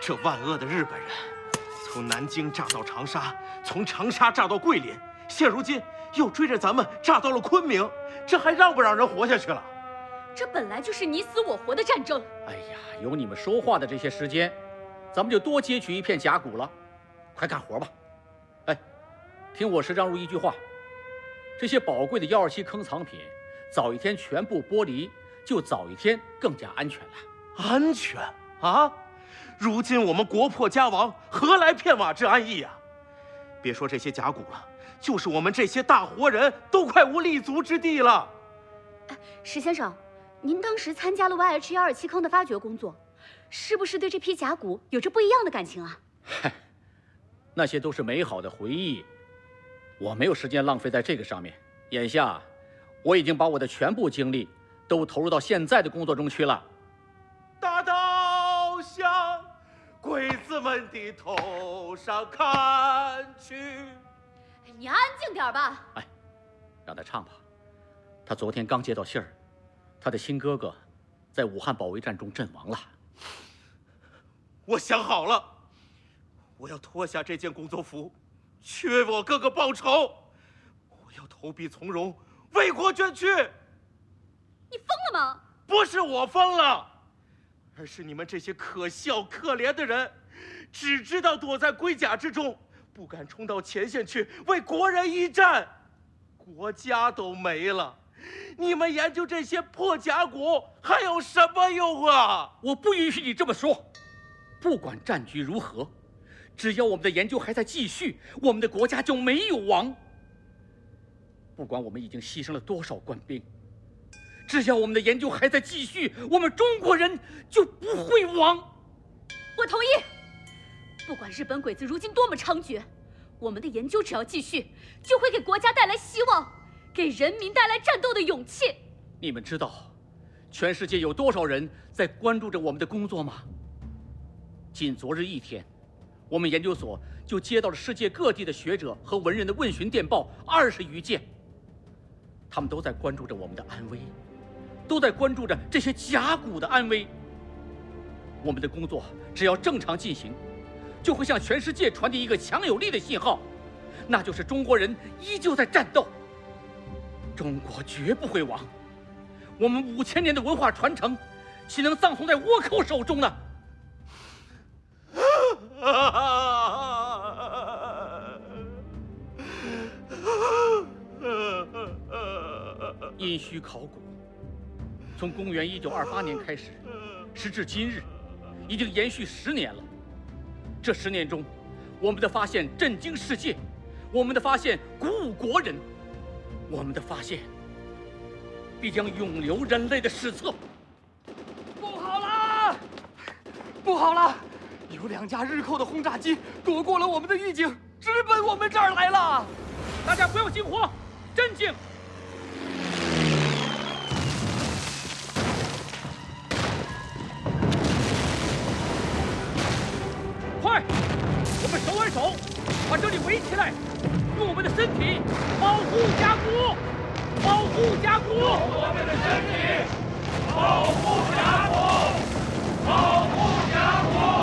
这万恶的日本人，从南京炸到长沙，从长沙炸到桂林，现如今又追着咱们炸到了昆明，这还让不让人活下去了？ 这本来就是你死我活的战争。 哎呀，有你们说话的这些时间，咱们就多截取一片甲骨了，快干活吧！哎，听我石章如一句话，这些宝贵的127坑藏品，早一天全部剥离，就早一天更加安全了。 安全啊！如今我们国破家亡，何来片瓦之安逸啊？别说这些甲骨了，就是我们这些大活人都快无立足之地了。 石先生，您当时参加了 YH127坑的发掘工作，是不是对这批甲骨有着不一样的感情啊？ 嗨，那些都是美好的回忆，我没有时间浪费在这个上面。眼下，我已经把我的全部精力都投入到现在的工作中去了。 大刀向鬼子们的头上看去。 你安静点吧。 哎，让他唱吧。他昨天刚接到信儿，他的亲哥哥在武汉保卫战中阵亡了。 我想好了，我要脱下这件工作服，去为我哥哥报仇。我要投笔从戎，为国捐躯。 你疯了吗？ 不是我疯了，而是你们这些可笑可怜的人，只知道躲在龟甲之中，不敢冲到前线去为国人一战。国家都没了，你们研究这些破甲骨还有什么用啊？ 我不允许你这么说。不管战局如何，只要我们的研究还在继续，我们的国家就没有亡。不管我们已经牺牲了多少官兵，只要我们的研究还在继续，我们中国人就不会亡。 我同意。不管日本鬼子如今多么猖獗，我们的研究只要继续，就会给国家带来希望，给人民带来战斗的勇气。 你们知道，全世界有多少人在关注着我们的工作吗？仅昨日一天，我们研究所就接到了世界各地的学者和文人的问询电报20余件，他们都在关注着我们的安危，都在关注着这些甲骨的安危。我们的工作只要正常进行，就会向全世界传递一个强有力的信号，那就是中国人依旧在战斗，中国绝不会亡。我们5000年的文化传承，岂能葬送在倭寇手中呢？殷墟考古从公元1928年开始，时至今日，已经延续10年了。这10年中，我们的发现震惊世界，我们的发现鼓舞国人，我们的发现必将永留人类的史册。 不好了，不好了！有2架日寇的轰炸机躲过了我们的预警，直奔我们这儿来了。 大家不要惊慌，镇静。快，我们手挽手，把这里围起来，用我们的身体保护甲骨，保护甲骨，用我们的身体保护甲骨，保护。